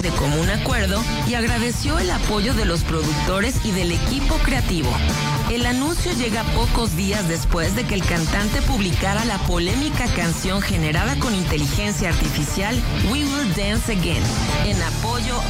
de común acuerdo y agradeció el apoyo de los productores y del equipo creativo. El anuncio llega pocos días después de que el cantante publicara la polémica canción generada con inteligencia artificial We Will Dance Again, en apoyo